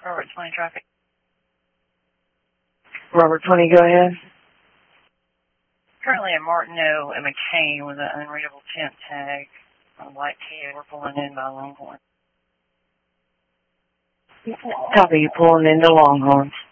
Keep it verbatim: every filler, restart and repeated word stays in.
Robert twenty traffic. Robert twenty, go ahead. Currently at Martineau and McCain with an unreadable tent tag on a white Kia. We're pulling in by Longhorn. Copy, you pulling into Longhorn.